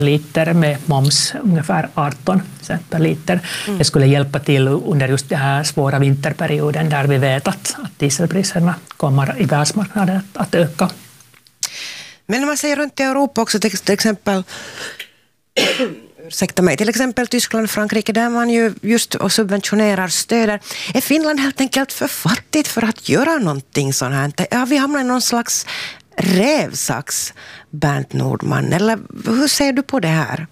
liter med moms, ungefär 18 cent per liter. Det skulle hjälpa till under just den här svåra vinterperioden där vi vet att dieselpriserna kommer i världsmarknaden att öka. Men när man säger runt i Europa också, till exempel till exempel Tyskland, Frankrike, där man ju just och subventionerar stöder. Är Finland helt enkelt för fattigt för att göra någonting sånt här? Ja, vi hamnar i någon slags rävsax, Bernt Nordman, eller hur ser du på det här?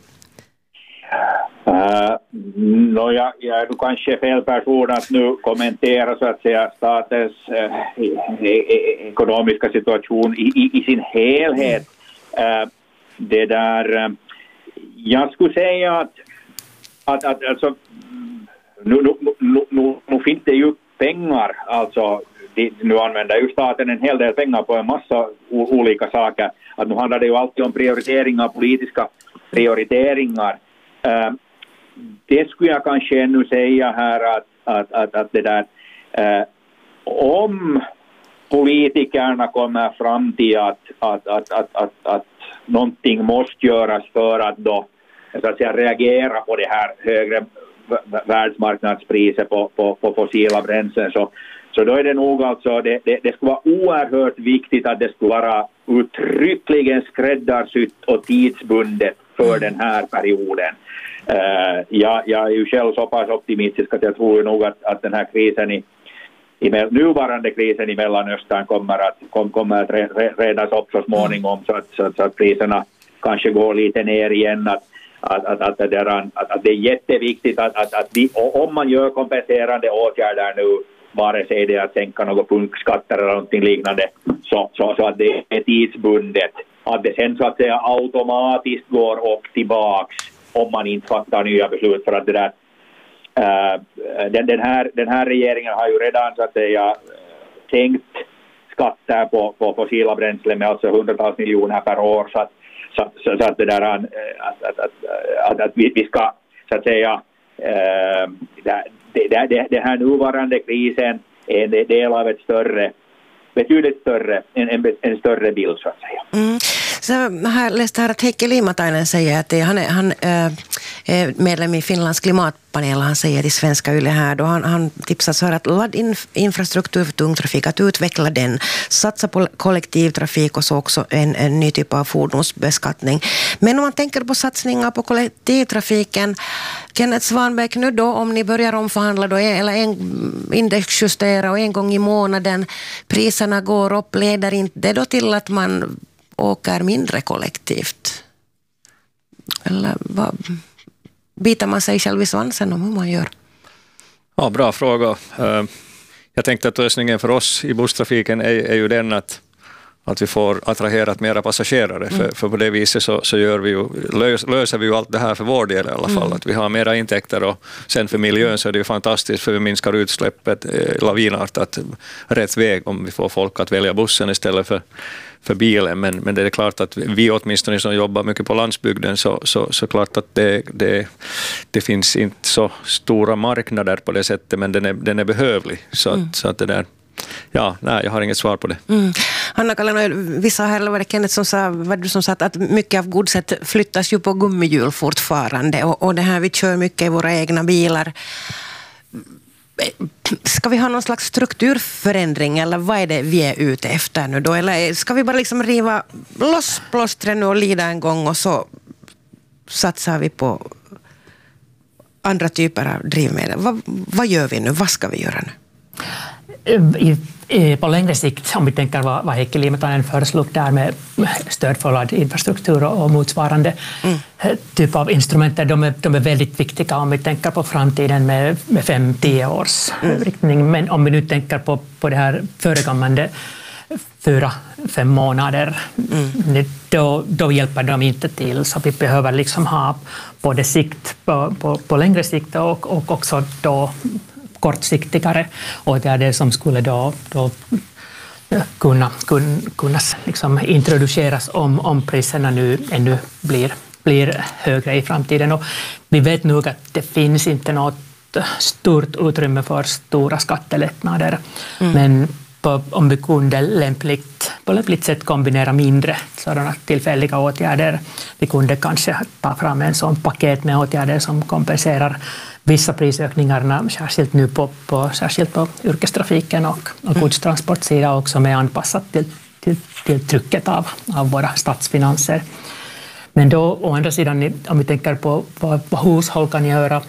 Jag är nog kanske fel person att nu kommentera så att säga statens ekonomiska situation i sin helhet. Det där, jag skulle säga att alltså, nu finns det ju pengar, alltså nu använder ju staten en hel del pengar på en massa olika saker. Att nu handlar det ju alltid om prioriteringar, politiska prioriteringar. Det skulle jag kanske ännu säga här att det där, om politikerna kommer fram till att någonting måste göras för att då så att säga reagera på det här högre världsmarknadspriset på fossila bränslen, så då är det nog alltså det skulle vara oerhört viktigt att det skulle vara uttryckligen skräddarsytt och tidsbundet för den här perioden. Jag är ju själv så pass optimistisk att jag tror nog att den här krisen nuvarande krisen i Mellanöstern kommer att redas upp så småningom så att priserna kanske går lite ner igen. Att det är jätteviktigt att om man gör kompenserande åtgärder nu, vare sig det att sänka några punktskatter eller någonting liknande, så att det är tidsbundet. Att det sen så att säga automatiskt går och tillbaks om man inte fattar nya beslut, för att det där den här regeringen har ju redan så att säga sänkt skatter på fossila bränslen med alltså hundratals miljoner per år, så att det där att vi ska så att säga det här nuvarande krisen är en del av ett betydligt större, en större bild så att säga. Så jag läste här att Heikki Liimatainen säger att han är medlem i Finlands klimatpanel. Han säger i svenska Yle här då han tipsar så här att laddinfrastruktur för tungtrafik, att utveckla den, satsa på kollektivtrafik och så också en ny typ av fordonsbeskattning. Men om man tänker på satsningar på kollektivtrafiken, Kenneth Svanberg, nu då om ni börjar omförhandla då, eller indexjustera och en gång i månaden priserna går upp, leder inte det då till att man åker mindre kollektivt? Eller bitar man sig själv i svansen om hur man gör? Ja, bra fråga. Jag tänkte att lösningen för oss i busstrafiken är ju den att vi får attraherat mera passagerare. För på det viset så löser vi ju allt det här för vår del i alla fall. Att vi har mera intäkter, och sen för miljön så är det ju fantastiskt, för vi minskar utsläppet lavinartat rätt väg om vi får folk att välja bussen istället för bilen. Men det är klart att vi åtminstone som jobbar mycket på landsbygden så klart att det finns inte så stora marknader på det sättet, men den är behövlig. Så att det där, jag har inget svar på det. Hanna Kallen, vi sa här, eller var det Kenneth som sa att mycket av godset flyttas ju på gummihjul fortfarande, och det här vi kör mycket i våra egna bilar. Ska vi ha någon slags strukturförändring, eller vad är det vi är ute efter nu då? Eller ska vi bara liksom riva loss plåstren och lida en gång, och så satsar vi på andra typer av drivmedel? Vad gör vi nu? Vad ska vi göra nu? På längre sikt, om vi tänker vad Heikki Liimatainen föreslog där med stöd för laddinfrastruktur och motsvarande typ av instrumenter, de är väldigt viktiga om vi tänker på framtiden med 5-10 års riktning. Men om vi nu tänker på det här förekommande 4-5 månader, då hjälper de inte till. Så vi behöver liksom ha både sikt på längre sikt och också då kortsiktigare åtgärder som skulle då kunna liksom introduceras om priserna nu ännu blir högre i framtiden. Och vi vet nog att det finns inte något stort utrymme för stora skattelättnader, men om vi kunde lämpligt på ett sätt kombinera mindre sådana tillfälliga åtgärder. Vi kunde kanske ta fram en sån paket med åtgärder som kompenserar vissa prisökningarna, särskilt nu särskilt på yrkestrafiken och godstransportsidan också, med anpassat till trycket av våra statsfinanser. Men då å andra sidan, om vi tänker på vad hushåll kan göra,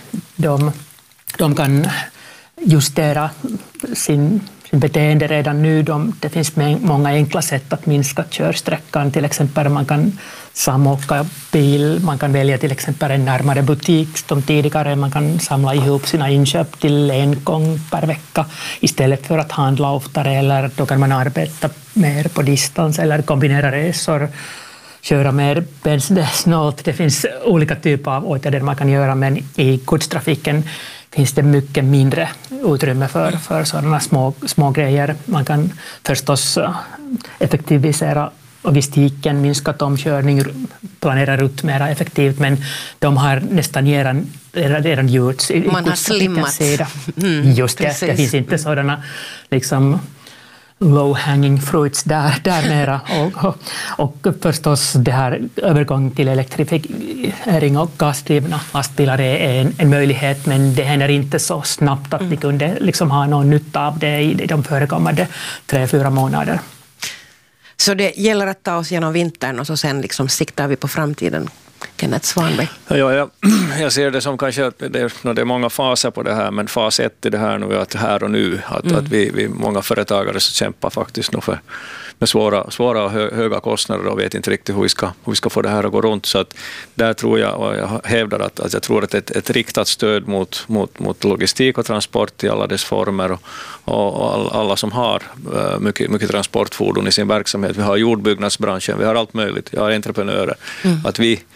de kan justera sin beteende redan nu. Det finns många enkla sätt att minska körsträckan. Till exempel man kan samåka bil, man kan välja till exempel en närmare butik som tidigare. Man kan samla ihop sina inköp till en gång per vecka istället för att handla oftare, eller då kan man arbeta mer på distans eller kombinera resor, köra mer bensensnålt. Det finns olika typer av åtgärder man kan göra, men i godstrafiken finns det mycket mindre utrymme för sådana små grejer. Man kan förstås effektivisera logistiken, minska omkörning, planera rutt mer effektivt, men de har nästan redan gjorts i man har slimmat. Just det, det finns inte sådana liksom low-hanging fruits där mera. Och förstås det här övergång till elektrifiering och gasdrivna lastbilar är en möjlighet, men det händer inte så snabbt att vi kunde liksom ha någon nytta av det i de förekommande 3-4 månader. Så det gäller att ta oss genom vintern och så sen liksom siktar vi på framtiden. Kenneth Svanberg. Ja, jag ser det som kanske att det är många faser på det här, men fas 1 i det här nu är att här och nu, att vi många företagare så kämpar faktiskt nog med svåra och höga kostnader och vet inte riktigt hur vi ska få det här att gå runt. Så att där tror jag, och jag hävdar att jag tror att ett riktat stöd mot logistik och transport i alla dess former och alla som har mycket transportfordon i sin verksamhet. Vi har jordbyggnadsbranschen, vi har allt möjligt, vi har entreprenörer. Att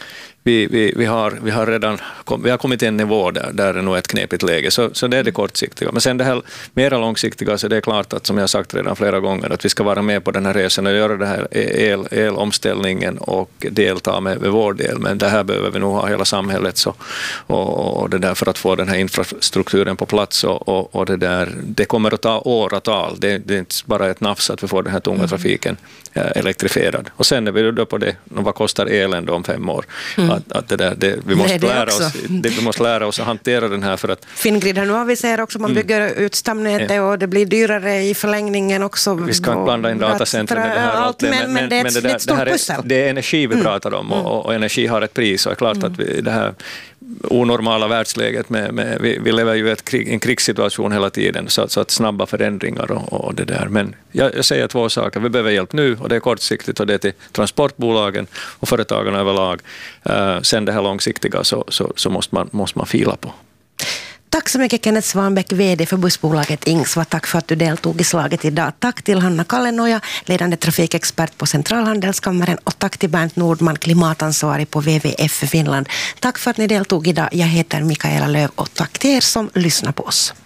vi har kommit till en nivå där det är nog ett knepigt läge. Så det är det kortsiktiga. Men sen det här mera långsiktiga, så det är klart att, som jag har sagt redan flera gånger, att vi ska vara med på den här resan och göra det här elomställningen och delta med vår del. Men det här behöver vi nog ha hela samhället och det där för att få den här infrastrukturen på plats och det kommer att ta åratal. Det är inte bara ett nafs att vi får den här tunga trafiken elektrifierad. Och sen är vi då på det, vad kostar elen då om 5 år? Att vi måste lära oss att hantera den här för att... Fingrid har nu aviserat också, man bygger ut stamnätet och det blir dyrare i förlängningen också. Vi ska inte blanda in datacenter med det här. Men det är ett stort pussel. Det är energi vi pratar om och energi har ett pris och är klart att det här onormala världsläget vi lever ju i en krigssituation hela tiden, så att snabba förändringar och det där. Men jag säger 2 saker. Vi behöver hjälp nu och det är kortsiktigt och det är till transportbolagen och företagarna överlag. Sen det här långsiktiga så måste man fila på. Tack så mycket Kenneth Svanbäck, VD för bussbolaget Ingsva. Tack för att du deltog i slaget idag. Tack till Hanna Kallenoja, ledande trafikexpert på Centralhandelskammaren, och tack till Bernt Nordman, klimatansvarig på WWF Finland. Tack för att ni deltog idag. Jag heter Mikaela Löv och tack till er som lyssnar på oss.